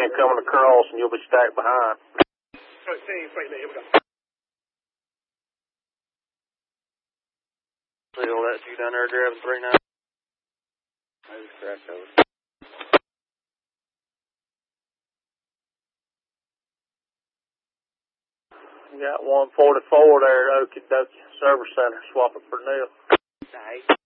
man coming across, and you'll be stacked behind. Here we go. See all that you down there grabbing 3-9? I just cracked over. You got 144 there at Okie Dokie Service Center, swapping for Neil. Nice.